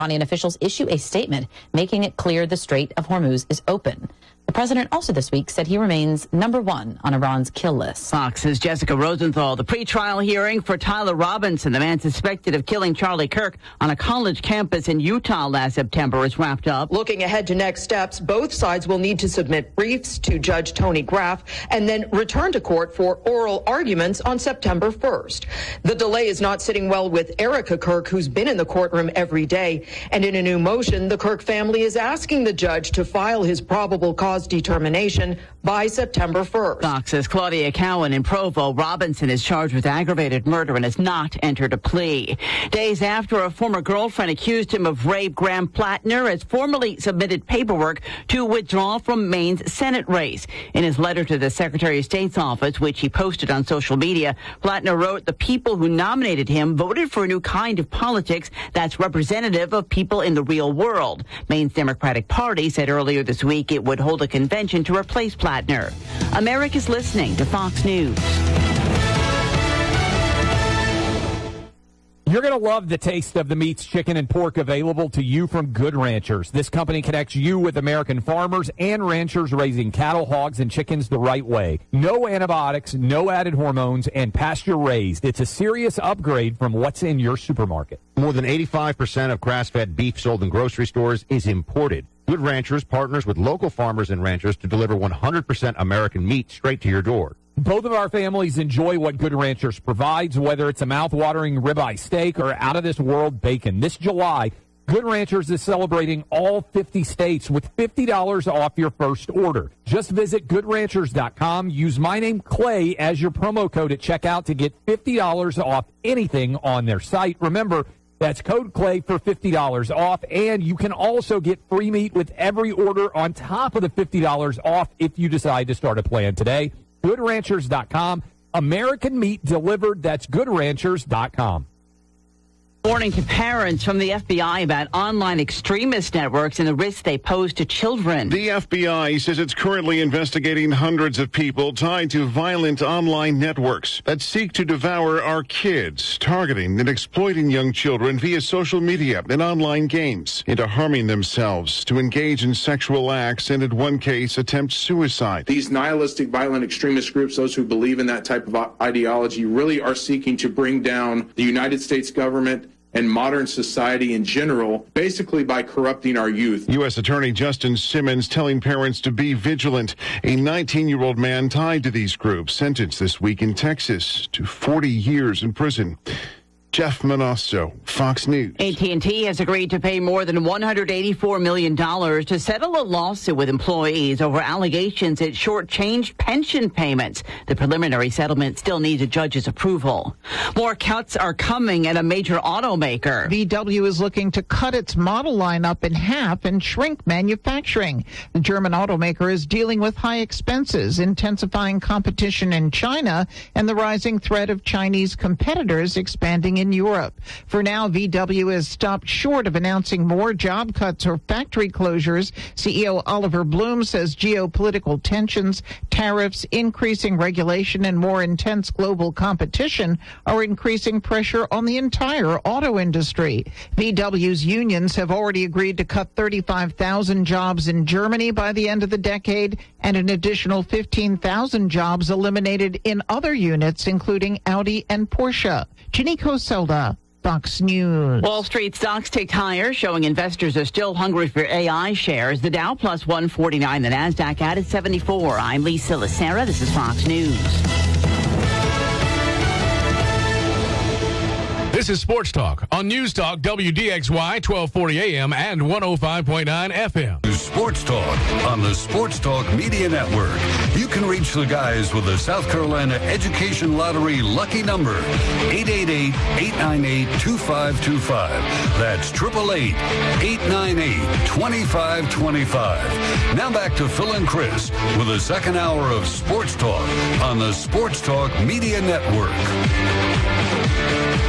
Iranian officials issue a statement making it clear the Strait of Hormuz is open. The president also this week said he remains #1 on Iran's kill list. Fox's Jessica Rosenthal. The pretrial hearing for Tyler Robinson, the man suspected of killing Charlie Kirk on a college campus in Utah last September, is wrapped up. Looking ahead to next steps, both sides will need to submit briefs to Judge Tony Graff and then return to court for oral arguments on September 1st. The delay is not sitting well with Erica Kirk, who's been in the courtroom every day. And in a new motion, the Kirk family is asking the judge to file his probable cause determination by September 1st. Fox's Claudia Cowan in Provo. Robinson is charged with aggravated murder and has not entered a plea. Days after a former girlfriend accused him of rape, Graham Plattner has formally submitted paperwork to withdraw from Maine's Senate race. In his letter to the Secretary of State's office, which he posted on social media, Plattner wrote, "The people who nominated him voted for a new kind of politics that's representative of people in the real world." Maine's Democratic Party said earlier this week it would hold a convention to replace Plattner. America's listening to Fox News. You're going to love the taste of the meats, chicken, and pork available to you from Good Ranchers. This company connects you with American farmers and ranchers raising cattle, hogs, and chickens the right way. No antibiotics, no added hormones, and pasture-raised. It's a serious upgrade from what's in your supermarket. More than 85% of grass-fed beef sold in grocery stores is imported. Good Ranchers partners with local farmers and ranchers to deliver 100% American meat straight to your door. Both of our families enjoy what Good Ranchers provides, whether it's a mouth-watering ribeye steak or out-of-this-world bacon. This July, Good Ranchers is celebrating all 50 states with $50 off your first order. Just visit GoodRanchers.com. Use my name, Clay, as your promo code at checkout to get $50 off anything on their site. Remember, that's code Clay for $50 off, and you can also get free meat with every order on top of the $50 off if you decide to start a plan today. GoodRanchers.com. American meat delivered. That's GoodRanchers.com. Warning to parents from the FBI about online extremist networks and the risks they pose to children. The FBI says it's currently investigating hundreds of people tied to violent online networks that seek to devour our kids, targeting and exploiting young children via social media and online games into harming themselves, to engage in sexual acts, and in one case, attempt suicide. These nihilistic violent extremist groups, those who believe in that type of ideology, really are seeking to bring down the United States government and modern society in general, basically by corrupting our youth. U.S. Attorney Justin Simmons telling parents to be vigilant. A 19-year-old man tied to these groups sentenced this week in Texas to 40 years in prison. Jeff Manasso, Fox News. AT&T has agreed to pay more than $184 million to settle a lawsuit with employees over allegations it shortchanged pension payments. The preliminary settlement still needs a judge's approval. More cuts are coming at a major automaker. VW is looking to cut its model lineup in half and shrink manufacturing. The German automaker is dealing with high expenses, intensifying competition in China, and the rising threat of Chinese competitors expanding in Europe. For now, VW has stopped short of announcing more job cuts or factory closures. CEO Oliver Bloom says geopolitical tensions, tariffs, increasing regulation, and more intense global competition are increasing pressure on the entire auto industry. VW's unions have already agreed to cut 35,000 jobs in Germany by the end of the decade, and an additional 15,000 jobs eliminated in other units, including Audi and Porsche. Janiko Selda, Fox News. Wall Street stocks ticked higher, showing investors are still hungry for AI shares. The Dow plus 149, the NASDAQ added 74. I'm Lisa Lacera. This is Fox News. This is Sports Talk on News Talk WDXY 1240 AM and 105.9 FM. Sports Talk on the Sports Talk Media Network. You can reach the guys with the South Carolina Education Lottery lucky number, 888-898-2525. That's 888-898-2525. Now back to Phil and Chris with the second hour of Sports Talk on the Sports Talk Media Network.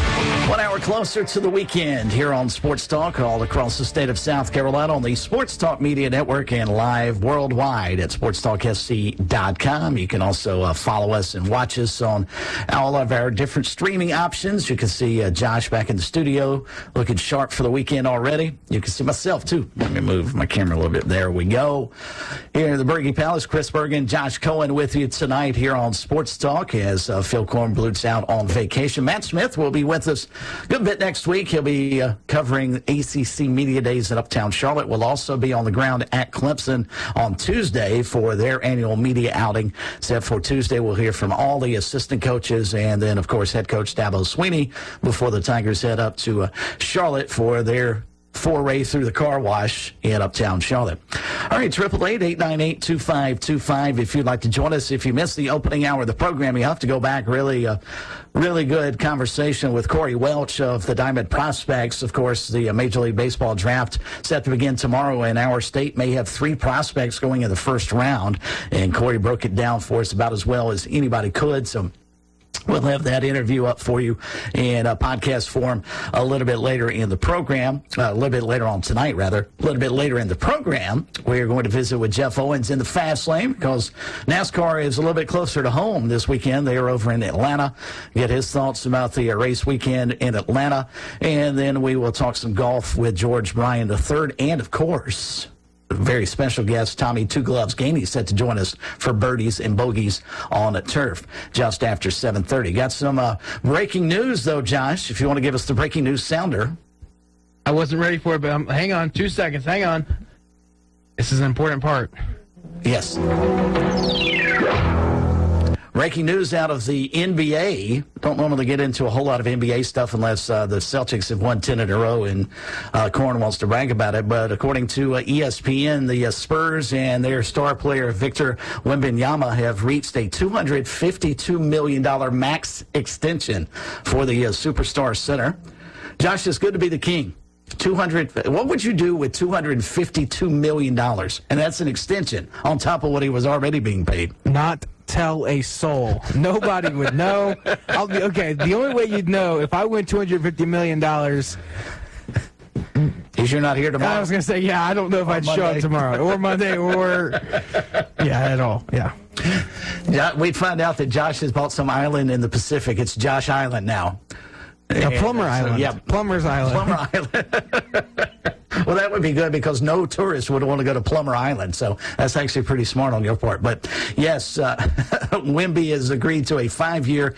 1 hour closer to the weekend here on Sports Talk all across the state of South Carolina on the Sports Talk Media Network and live worldwide at sportstalksc.com. You can also follow us and watch us on all of our different streaming options. You can see Josh back in the studio looking sharp for the weekend already. You can see myself, too. Let me move my camera a little bit. There we go. Here in the Berge Palace, Chris Bergen, Josh Cohen with you tonight here on Sports Talk as Phil Kornblut's out on vacation. Matt Smith will be with us a good bit next week. He'll be covering ACC Media Days in Uptown Charlotte. We'll also be on the ground at Clemson on Tuesday for their annual media outing. Except for Tuesday, we'll hear from all the assistant coaches and then, of course, head coach Dabo Swinney before the Tigers head up to Charlotte for their foray through the car wash in Uptown Charlotte. All right, 888-898-2525 if you'd like to join us. If you missed the opening hour of the program, you have to go back. Really good conversation with Corey Welch of the Diamond Prospects. Of course, the Major League Baseball draft set to begin tomorrow, and our state may have 3 prospects going in the first round, and Corey broke it down for us about as well as anybody could. So we'll have that interview up for you in a podcast form a little bit later in the program, a little bit later on tonight, rather. A little bit later in the program, we're going to visit with Jeff Owens in the fast lane because NASCAR is a little bit closer to home this weekend. They are over in Atlanta. Get his thoughts about the race weekend in Atlanta. And then we will talk some golf with George Bryan III and, of course, very special guest, Tommy Two Gloves Gainey, set to join us for birdies and bogeys on a turf just after 7:30. Got some breaking news, though, Josh, if you want to give us the breaking news sounder. I wasn't ready for it, but hang on 2 seconds. Hang on. This is an important part. Yes. Breaking news out of the NBA. Don't normally get into a whole lot of NBA stuff unless the Celtics have won 10 in a row and Corn wants to brag about it. But according to ESPN, the Spurs and their star player Victor Wembanyama have reached a $252 million max extension for the superstar center. Josh, it's good to be the king. What would you do with $252 million? And that's an extension on top of what he was already being paid. Not tell a soul. Nobody would know. Okay, the only way you'd know if I win $250 million. Is you're not here tomorrow? I was going to say, yeah, I don't know if I'd show up tomorrow or Monday or, at all. Yeah. We'd find out that Josh has bought some island in the Pacific. It's Josh Island now. Plummer Island. Yeah, Plummer's Island. Plummer Island. Well, that would be good because no tourist would want to go to Plummer Island. So that's actually pretty smart on your part. But yes, Wemby has agreed to a 5-year,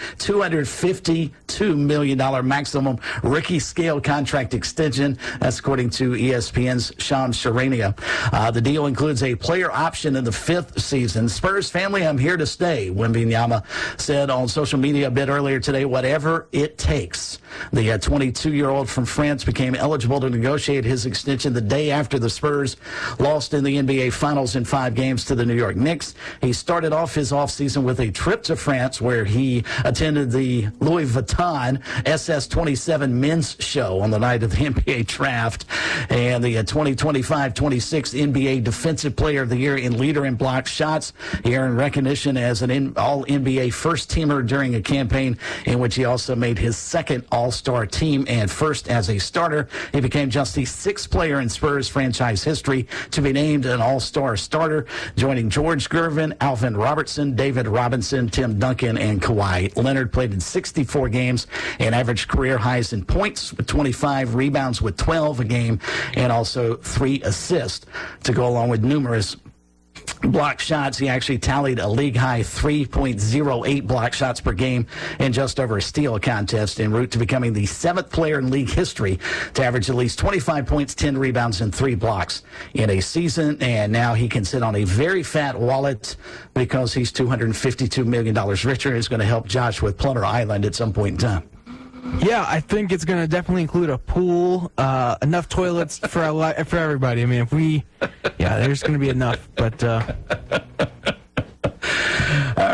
$252 million maximum rookie scale contract extension. That's according to ESPN's Sean Sharania. The deal includes a player option in the 5th season. Spurs family, I'm here to stay, Wembanyama said on social media a bit earlier today, whatever it takes. The 22-year-old from France became eligible to negotiate his extension the day after the Spurs lost in the NBA Finals in 5 games to the New York Knicks. He started off his offseason with a trip to France where he attended the Louis Vuitton SS27 men's show on the night of the NBA draft. And the 2025-26 NBA Defensive Player of the Year and leader in block shots. He earned recognition as an All-NBA first-teamer during a campaign in which he also made his second All-Star team and first as a starter. He became just the 6th player in Spurs franchise history to be named an All-Star starter, joining George Gervin, Alvin Robertson, David Robinson, Tim Duncan, and Kawhi Leonard. Played in 64 games and averaged career highs in points with 25, rebounds with 12 a game, and also 3 assists to go along with numerous block shots. He actually tallied a league-high 3.08 block shots per game in just over a steal contest, en route to becoming the 7th player in league history to average at least 25 points, 10 rebounds, and 3 blocks in a season. And now he can sit on a very fat wallet because he's $252 million richer. It's going to help Josh with Plummer Island at some point in time. Yeah, I think it's going to definitely include a pool, enough toilets for everybody. I mean, there's going to be enough. But all right,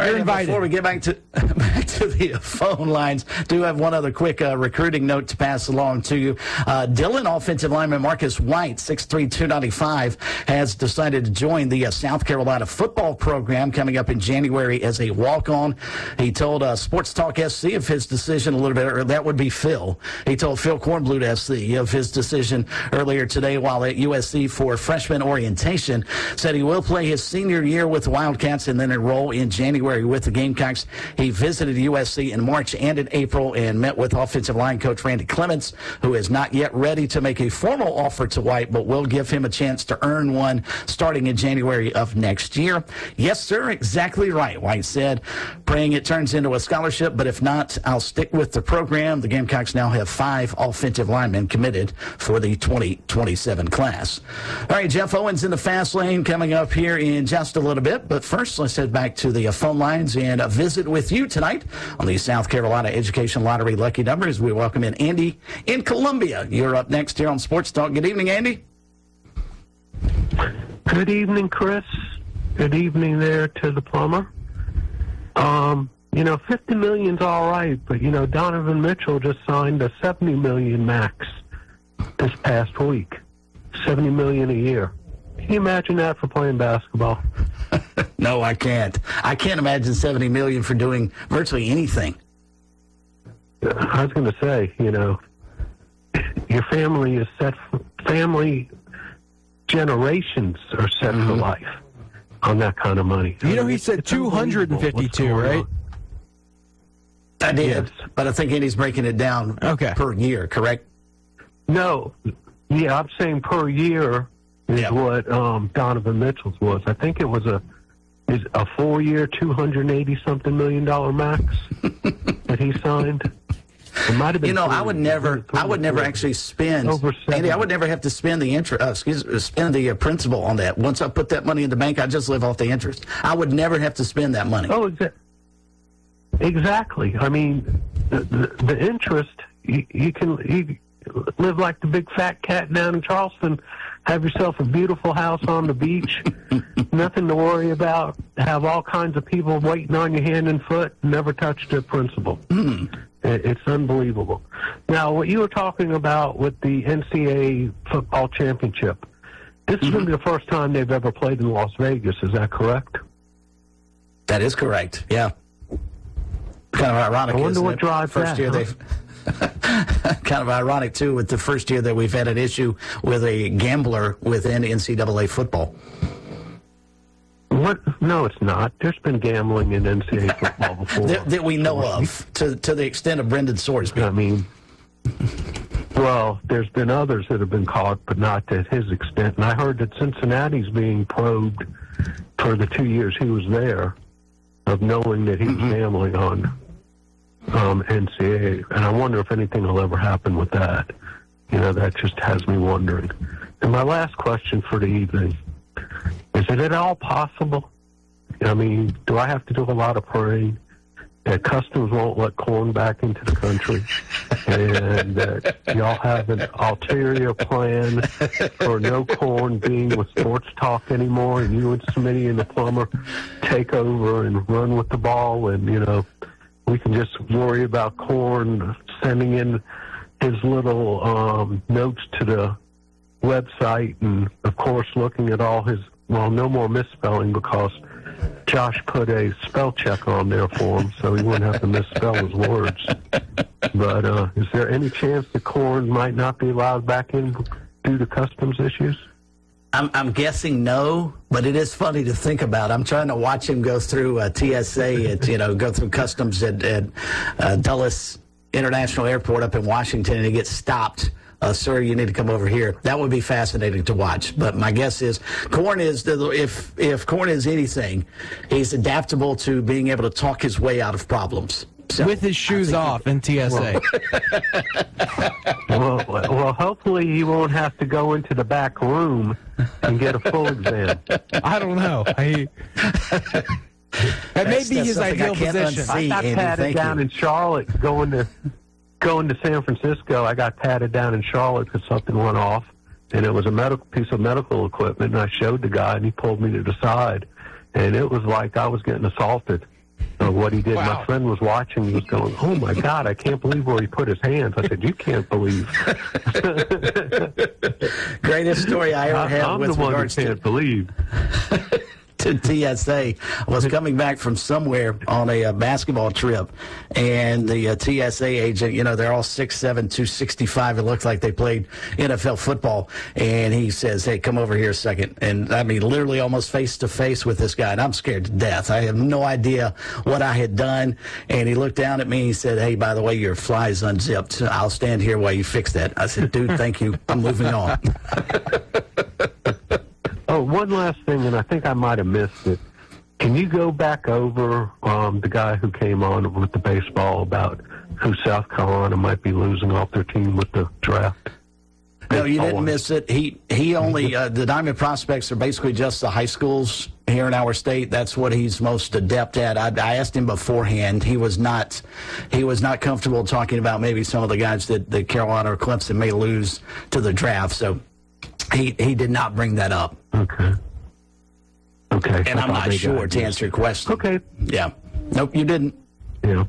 You're invited. Before we get back to the phone lines, do have one other quick recruiting note to pass along to you. Dillon offensive lineman Marcus White, 6'3", 295, has decided to join the South Carolina football program coming up in January as a walk-on. He told Sports Talk SC of his decision a little bit, or that would be Phil. He told Phil Kornblut SC of his decision earlier today while at USC for freshman orientation. Said he will play his senior year with the Wildcats and then enroll in January with the Gamecocks. He visited USC in March and in April and met with offensive line coach Randy Clements, who is not yet ready to make a formal offer to White, but will give him a chance to earn one starting in January of next year. Yes, sir, exactly right, White said, praying it turns into a scholarship, but if not, I'll stick with the program. The Gamecocks now have 5 offensive linemen committed for the 2027 class. All right, Jeff Owens in the fast lane coming up here in just a little bit, but first let's head back to the phone lines and visit with you tonight on the South Carolina Education Lottery Lucky Numbers. We welcome in Andy in Columbia. You're up next here on Sports Talk. Good evening, Andy. Good evening, Chris. Good evening there to the plumber. $50 million's all right, but, Donovan Mitchell just signed a $70 million max this past week. $70 million a year. Can you imagine that for playing basketball? No, I can't. I can't imagine $70 million for doing virtually anything. I was going to say, your family is set for, family generations are set for life on that kind of money. He said 252, right? I did, but I think Andy's breaking it down per year, correct? No. Yeah, I'm saying per year is what Donovan Mitchell's was. I think it was a 4-year, $280-something million max that he signed. It might have been. I would never actually spend. Andy, I would never have to spend the spend the principal on that. Once I put that money in the bank, I just live off the interest. I would never have to spend that money. Oh, exactly. I mean, the interest. You can live like the big fat cat down in Charleston. Have yourself a beautiful house on the beach. Nothing to worry about. Have all kinds of people waiting on your hand and foot. Never touch the principal. It's unbelievable. Now, what you were talking about with the NCAA football championship, this is going to be the first time they've ever played in Las Vegas. Is that correct? That is correct. Yeah. Kind of ironic. I wonder what drives first that. Year they've kind of ironic too with the first year that we've had an issue with a gambler within NCAA football. What? No, it's not. There's been gambling in NCAA football before. that we know of, to the extent of Brendan Sorsby. I mean, well, there's been others that have been caught, but not to his extent. And I heard that Cincinnati's being probed for the 2 years he was there of knowing that he was gambling on NCAA. And I wonder if anything will ever happen with that. That just has me wondering. And my last question for the evening, is it at all possible? I mean, do I have to do a lot of praying that Customs won't let corn back into the country and that y'all have an ulterior plan for no corn being with Sports Talk anymore and you and Smitty and the plumber take over and run with the ball and, we can just worry about corn sending in his little notes to the website and, of course, looking at all his, no more misspelling because Josh put a spell check on there for him so he wouldn't have to misspell his words. But is there any chance the corn might not be allowed back in due to customs issues? I'm guessing no, but it is funny to think about. I'm trying to watch him go through TSA, go through customs at Dulles International Airport up in Washington, and he gets stopped. Sir, you need to come over here. That would be fascinating to watch. But my guess is Corn is, if Corn is anything, he's adaptable to being able to talk his way out of problems. So, with his shoes off in TSA. Well, hopefully he won't have to go into the back room and get a full exam. I don't know. That may be his ideal position. I got patted down in Charlotte going to San Francisco. I got patted down in Charlotte because something went off, and it was a piece of medical equipment, and I showed the guy, and he pulled me to the side, and it was like I was getting assaulted. what he did. Wow. My friend was watching. He was going, "Oh my God, I can't believe where he put his hands." I said, "You can't believe." Greatest story I ever had with regards to can't believe. To TSA. I was coming back from somewhere on a basketball trip, and the TSA agent, they're all 6'7", 265. It looks like they played NFL football. And he says, "Hey, come over here a second." And I mean, literally almost face to face with this guy. And I'm scared to death. I have no idea what I had done. And he looked down at me and he said, "Hey, by the way, your fly's unzipped. I'll stand here while you fix that." I said, "Dude, thank you. I'm moving on." Oh, one last thing, and I think I might have missed it. Can you go back over the guy who came on with the baseball about who South Carolina might be losing off their team with the draft? No, you didn't miss it. He only the Diamond prospects are basically just the high schools here in our state. That's what he's most adept at. I asked him beforehand. He was not comfortable talking about maybe some of the guys that Carolina or Clemson may lose to the draft. So he did not bring that up. Okay. And I'm not sure to answer your question. Okay. Yeah. Nope, you didn't. Yeah.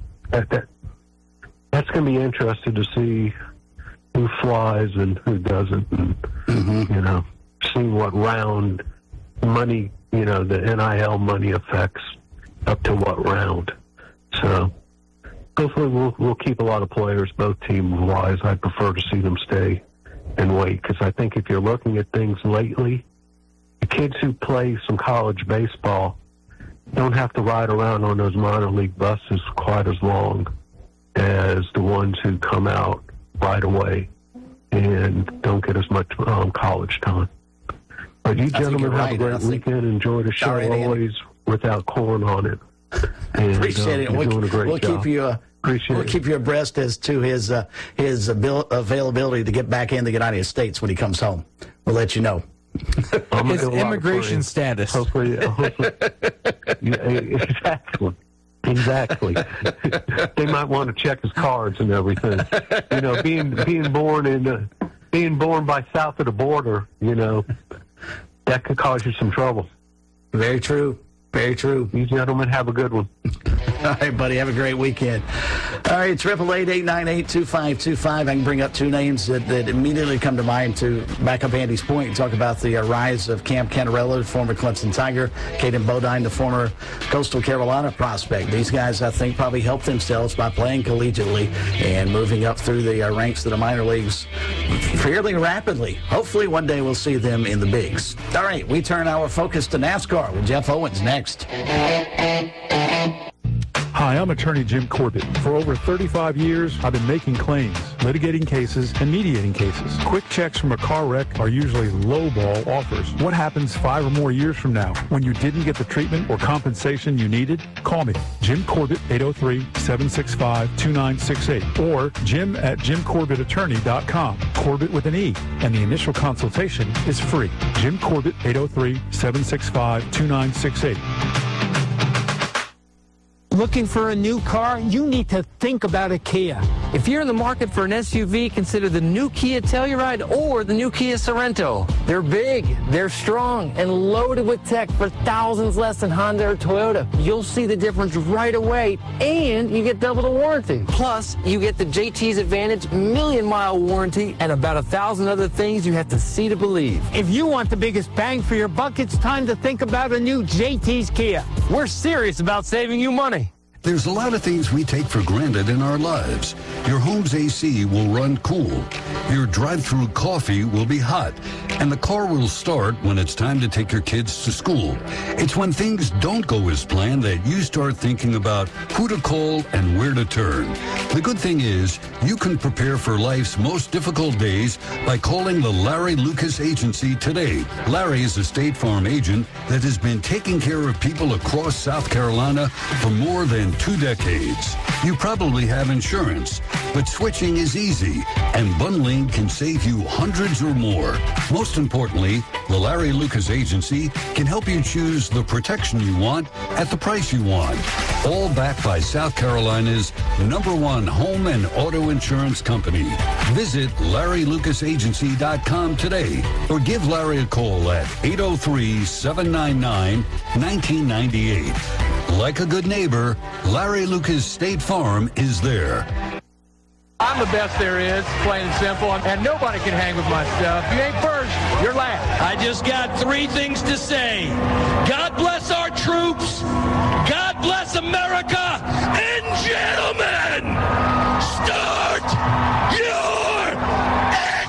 That's going to be interesting to see who flies and who doesn't, and see what round money, the NIL money affects up to what round. So hopefully we'll keep a lot of players, both team-wise. I prefer to see them stay and wait, because I think if you're looking at things lately, the kids who play some college baseball don't have to ride around on those minor league buses quite as long as the ones who come out right away and don't get as much college time. But you gentlemen have a great weekend. Enjoy the show always without corn on it. And, appreciate it. You're doing a great job. We'll keep you abreast as to his availability to get back in the United States when he comes home. We'll let you know. His immigration status. Hopefully. Yeah, exactly. They might want to check his cards and everything. Being born by south of the border, that could cause you some trouble. Very true. Very true. You gentlemen have a good one. All right, buddy. Have a great weekend. All right, 888-898-2525. I can bring up two names that immediately come to mind to back up Andy's point and talk about the rise of Cam Cantarella, the former Clemson Tiger, Caden Bodine, the former Coastal Carolina prospect. These guys, I think, probably helped themselves by playing collegiately and moving up through the ranks of the minor leagues fairly rapidly. Hopefully one day we'll see them in the bigs. All right, we turn our focus to NASCAR with Jeff Owens next. Hi, I'm attorney Jim Corbett. For over 35 years, I've been making claims, litigating cases, and mediating cases. Quick checks from a car wreck are usually lowball offers. What happens 5 or more years from now when you didn't get the treatment or compensation you needed? Call me, Jim Corbett, 803-765-2968, or jim@jimcorbettattorney.com. Corbett with an E, and the initial consultation is free. Jim Corbett, 803-765-2968. Looking for a new car? You need to think about a Kia. If you're in the market for an SUV, consider the new Kia Telluride or the new Kia Sorento. They're big, they're strong, and loaded with tech for thousands less than Honda or Toyota. You'll see the difference right away, and you get double the warranty. Plus, you get the JT's Advantage million-mile warranty and about 1,000 other things you have to see to believe. If you want the biggest bang for your buck, it's time to think about a new JT's Kia. We're serious about saving you money. There's a lot of things we take for granted in our lives. Your home's AC will run cool. Your drive-through coffee will be hot. And the car will start when it's time to take your kids to school. It's when things don't go as planned that you start thinking about who to call and where to turn. The good thing is, you can prepare for life's most difficult days by calling the Larry Lucas Agency today. Larry is a State Farm agent that has been taking care of people across South Carolina for more than 2 decades. You probably have insurance, but switching is easy, and bundling can save you hundreds or more. Most importantly, the Larry Lucas Agency can help you choose the protection you want at the price you want. All backed by South Carolina's #1 home and auto insurance company. Visit LarryLucasAgency.com today or give Larry a call at 803-799-1998. Like a good neighbor, Larry Lucas State Farm is there. I'm the best there is, plain and simple, and nobody can hang with my stuff. If you ain't first, you're last. I just got 3 things to say. God bless our troops. God bless America. And gentlemen, start!